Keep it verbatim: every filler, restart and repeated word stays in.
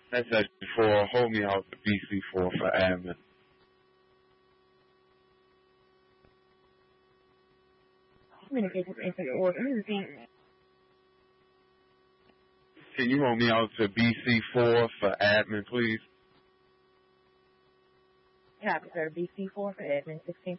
That's actually four. Hold me out to B C four for admin. Communications into your order. Can you hold me out to B C four for admin, please? Copy, sir. B C four for admin, sixteen